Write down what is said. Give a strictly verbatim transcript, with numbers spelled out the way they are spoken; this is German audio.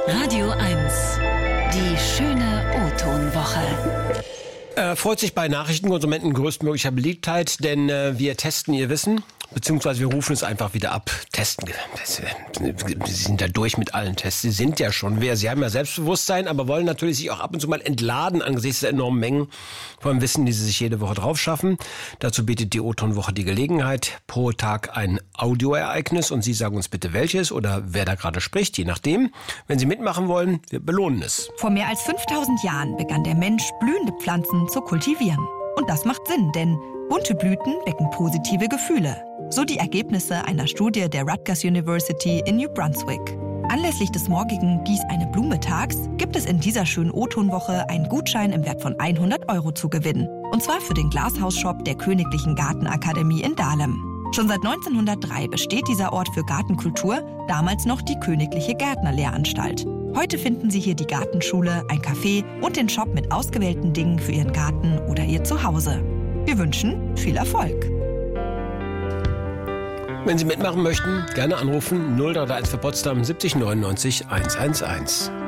Radio eins. Die schöne O-Ton-Woche. Er freut sich bei Nachrichtenkonsumenten größtmöglicher Beliebtheit, denn äh, wir testen ihr Wissen, beziehungsweise wir rufen es einfach wieder ab. Testen. Sie sind ja durch mit allen Tests. Sie sind ja schon wer. Sie haben ja Selbstbewusstsein, aber wollen natürlich sich auch ab und zu mal entladen angesichts der enormen Mengen von Wissen, die sie sich jede Woche drauf schaffen. Dazu bietet die O-Ton-Woche die Gelegenheit. Pro Tag ein Audioereignis und Sie sagen uns bitte welches oder wer da gerade spricht, je nachdem. Wenn Sie mitmachen wollen, wir belohnen es. Vor mehr als fünftausend Jahren begann der Mensch, blühende Pflanzen zu kultivieren. Und das macht Sinn, denn bunte Blüten wecken positive Gefühle. So die Ergebnisse einer Studie der Rutgers University in New Brunswick. Anlässlich des morgigen Gieß eine Blume Tags gibt es in dieser schönen O-Ton-Woche einen Gutschein im Wert von hundert Euro zu gewinnen. Und zwar für den Glashausshop der Königlichen Gartenakademie in Dahlem. Schon seit neunzehnhundertdrei besteht dieser Ort für Gartenkultur, damals noch die Königliche Gärtnerlehranstalt. Heute finden Sie hier die Gartenschule, ein Café und den Shop mit ausgewählten Dingen für Ihren Garten oder Ihr Zuhause. Wir wünschen viel Erfolg. Wenn Sie mitmachen möchten, gerne anrufen null drei drei eins für Potsdam siebzig neunundneunzig hundertelf.